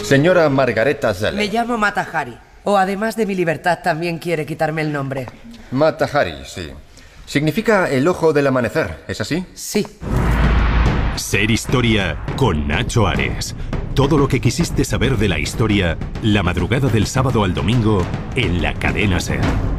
Señora Margareta Zeller. Me llamo Mata Hari. O además de mi libertad, también quiere quitarme el nombre. Mata Hari, sí. Significa el ojo del amanecer, ¿es así? Sí. Ser Historia con Nacho Ares. Todo lo que quisiste saber de la historia, la madrugada del sábado al domingo en la cadena SER.